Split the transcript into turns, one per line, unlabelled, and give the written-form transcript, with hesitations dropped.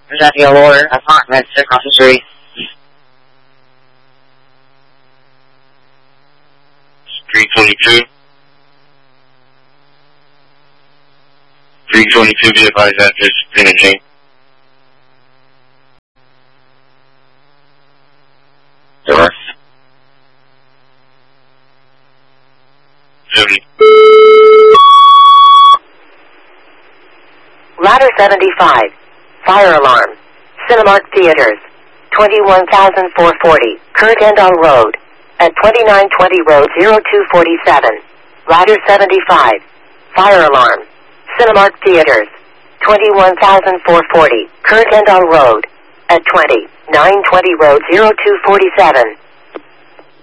There's at the Allure Apartments across the street.
Three 322, be advised that there's finishing.
Door.
70.
Ladder 75. Fire alarm. Cinemark Theaters. 21,440. Kurt Endall Road. At 2920 Road 0247. Ladder 75. Fire alarm. Cinemark Theaters. 21,440. Kurt Endall Road. At 2920 Road 0247.